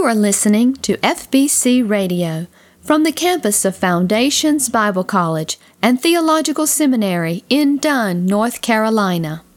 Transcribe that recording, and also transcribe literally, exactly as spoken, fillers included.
You are listening to F B C Radio from the campus of Foundations Bible College and Theological Seminary in Dunn, North Carolina.